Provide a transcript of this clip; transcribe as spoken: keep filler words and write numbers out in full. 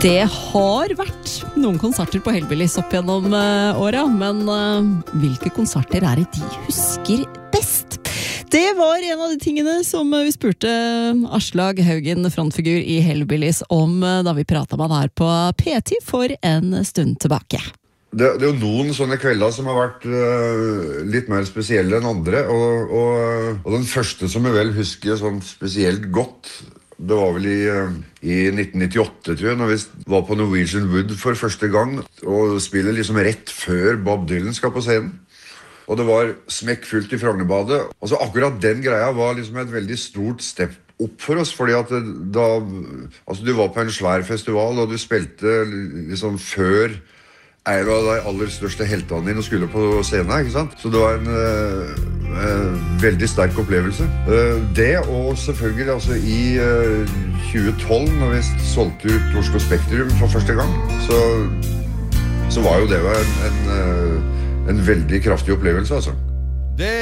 Det har vært noen konserter på Hellbillies opp gjennom uh, åra, men uh, hvilke konserter er det de husker best? Det var en av de tingene som vi spurte Aslak Haugen, frontfigur i Hellbillies, om uh, da vi pratet med han her på P ti for en stund tilbake. Det, det er jo noen sånne kvelder som har vært uh, litt mer spesielle enn andre, og, og, og den første som jeg vel husker sånn spesielt godt, det var vel i, i nitten nittiåtte, tror jeg, når vi var på Norwegian Wood for første gang, og spiller liksom rett før Bob Dylan skal på scenen. Og det var smekkfullt i Frognerbadet. Altså akkurat den greia var liksom et veldig stort step opp for oss, fordi at det, da, altså du var på en svær festival, og du spilte liksom før en av de aller største heltene dine skulle på scenen, ikke sant? Så det var en uh, veldig sterk opplevelse. Uh, det, og selvfølgelig altså i uh, tjue tolv, når vi solgte ut Oslo Spektrum for første gang, så, så var jo det en, en, uh, en veldig kraftig opplevelse, altså. Det